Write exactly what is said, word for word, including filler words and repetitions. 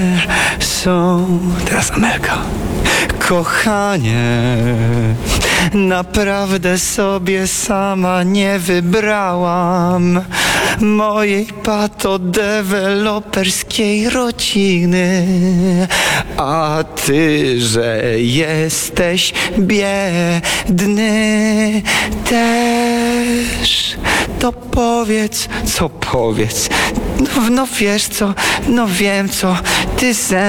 są... Teraz Amelka. Kochanie, naprawdę sobie sama nie wybrałam mojej patodeweloperskiej rodziny. A ty, że jesteś biedny też, to powiedz, co powiedz. No, no wiesz co, no wiem co, ty ze